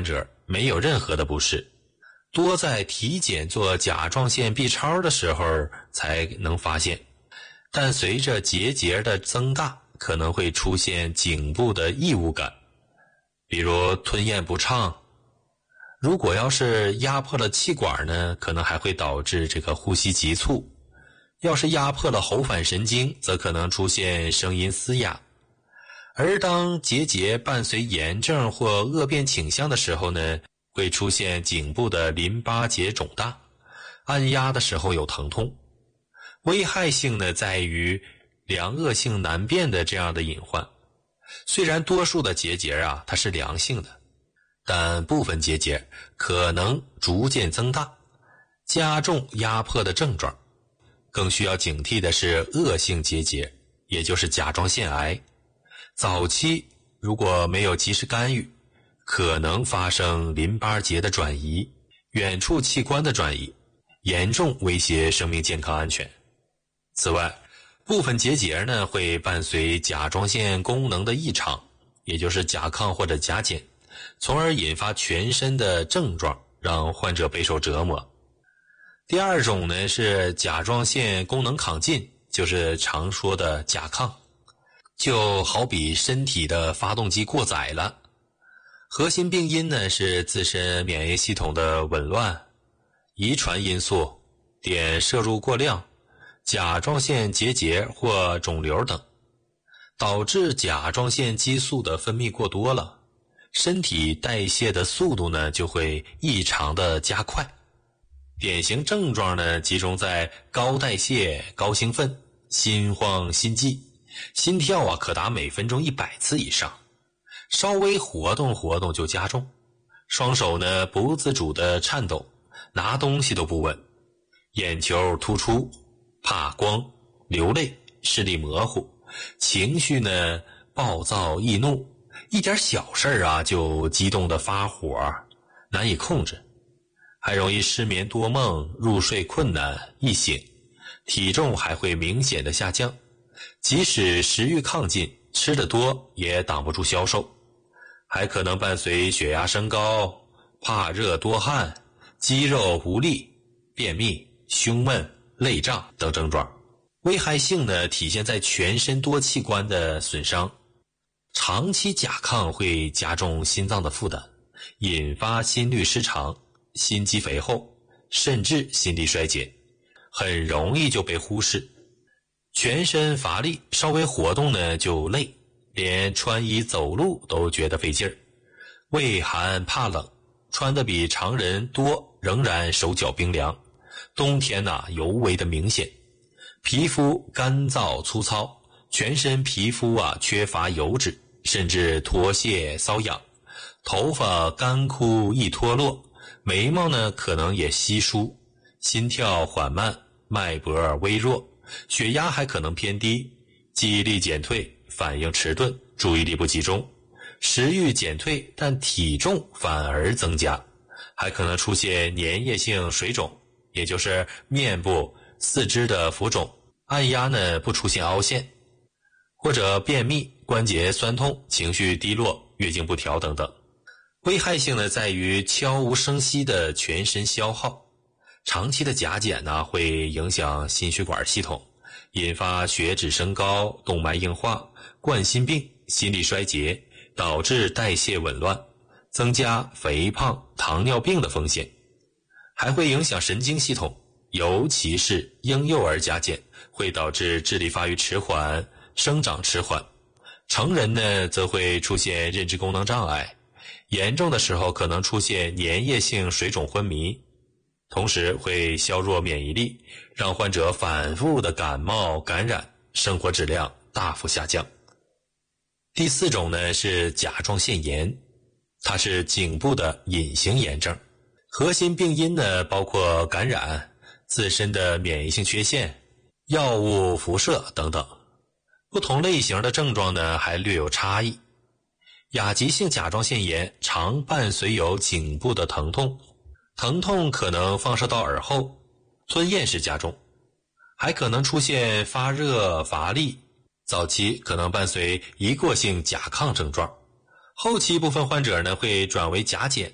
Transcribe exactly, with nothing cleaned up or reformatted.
者没有任何的不适，多在体检做甲状腺 B 超的时候才能发现。但随着结节的增大，可能会出现颈部的异物感，比如吞咽不畅。如果要是压迫了气管呢，可能还会导致这个呼吸急促。要是压迫了喉返神经，则可能出现声音嘶哑。而当结节伴随炎症或恶变倾向的时候呢，会出现颈部的淋巴结肿大，按压的时候有疼痛。危害性呢在于良恶性难辨的这样的隐患。虽然多数的结节啊它是良性的，但部分结节可能逐渐增大，加重压迫的症状。更需要警惕的是恶性结节，也就是甲状腺癌。早期如果没有及时干预，可能发生淋巴结的转移、远处器官的转移，严重威胁生命健康安全。此外，部分结节呢会伴随甲状腺功能的异常，也就是甲亢或者甲减，从而引发全身的症状，让患者备受折磨。第二种呢是甲状腺功能亢进，就是常说的甲亢。就好比身体的发动机过载了，核心病因呢是自身免疫系统的紊乱、遗传因素、碘摄入过量、甲状腺结节或肿瘤等，导致甲状腺激素的分泌过多了，身体代谢的速度呢就会异常的加快。典型症状呢集中在高代谢、高兴奋、心慌心悸，心跳啊可达每分钟一百次以上，稍微活动活动就加重，双手呢不自主的颤抖，拿东西都不稳，眼球突出、怕光、流泪、视力模糊，情绪呢暴躁易怒，一点小事啊就激动的发火，难以控制，还容易失眠多梦，入睡困难，易醒，体重还会明显的下降，即使食欲亢进，吃得多也挡不住消瘦，还可能伴随血压升高、怕热多汗、肌肉无力、便秘、胸闷、泪胀等症状。危害性呢体现在全身多器官的损伤。长期甲亢会加重心脏的负担，引发心律失常、心肌肥厚，甚至心力衰竭，很容易就被忽视。全身乏力，稍微活动呢就累，连穿衣走路都觉得费劲儿。畏寒怕冷，穿得比常人多，仍然手脚冰凉。冬天呐、啊、尤为的明显。皮肤干燥粗糙，全身皮肤啊缺乏油脂，甚至脱屑瘙痒。头发干枯易脱落，眉毛呢可能也稀疏，心跳缓慢，脉搏微弱，血压还可能偏低，记忆力减退，反应迟钝，注意力不集中，食欲减退，但体重反而增加，还可能出现粘液性水肿，也就是面部、四肢的浮肿，按压呢不出现凹陷，或者便秘、关节酸痛、情绪低落、月经不调等等。危害性呢在于悄无声息的全身消耗。长期的甲减呢会影响心血管系统，引发血脂升高、动脉硬化、冠心病、心力衰竭，导致代谢紊乱，增加肥胖、糖尿病的风险。还会影响神经系统，尤其是婴幼儿甲减会导致智力发育迟缓、生长迟缓。成人呢则会出现认知功能障碍，严重的时候可能出现粘液性水肿昏迷，同时会削弱免疫力，让患者反复的感冒感染，生活质量大幅下降。第四种呢是甲状腺炎，它是颈部的隐形炎症，核心病因呢包括感染、自身的免疫性缺陷、药物辐射等等。不同类型的症状呢还略有差异。亚急性甲状腺炎常伴随有颈部的疼痛，疼痛可能放射到耳后，吞咽时加重，还可能出现发热乏力，早期可能伴随一过性甲亢症状，后期部分患者呢会转为甲减，